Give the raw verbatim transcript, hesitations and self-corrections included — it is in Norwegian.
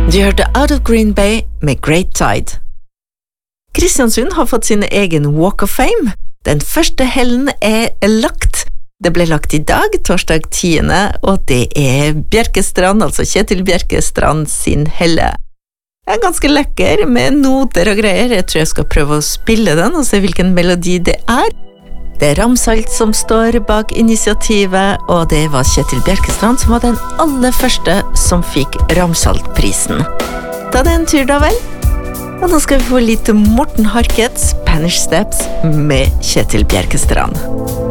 Du hørte Out of Green Bay med Great Tide. Kristiansund har fått sin egen Walk of Fame. Den første hellen er lagt. Det ble lagt i dag, torsdag tiende, og det er Bjerkestrand, altså Kjetil Bjerkestrand sin helle. Den er ganske lekker, med noter og greier. Jeg tror jeg skal prøve å spille den og se hvilken melodi det er. Det er Ramsalt som står bak initiativet, og det var Kjetil Bjerkestrand som var den aller første som fikk Ramsaltprisen. Ta det en tur da vel. Og nå skal vi få litt Morten Harket, Spanish Steps, med Kjetil Bjerkestrand.